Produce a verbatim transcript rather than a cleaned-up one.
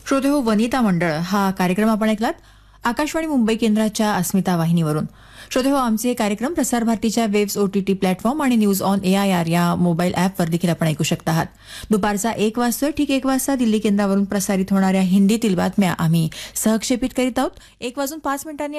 श्रोते हो, वनिता मंडळ हा कार्यक्रम आपण ऐकलात आकाशवाणी मुंबई केंद्राच्या अस्मिता वाहिनीवरून. श्रोते हो, आमचे हे कार्यक्रम प्रसार भारतीच्या वेब्स ओटीटी प्लॅटफॉर्म आणि news on A I R या मोबाईल ॲपवर देखील आपण ऐकू शकता आहात. दुपारचा एक वाजता ठीक एक वाजता दिल्ली केंद्रावरून प्रसारित होणाऱ्या हिंदीतील बातम्या आम्ही सहक्षेपित करीत आहोत. एक वाजून पाच मिनिटांनी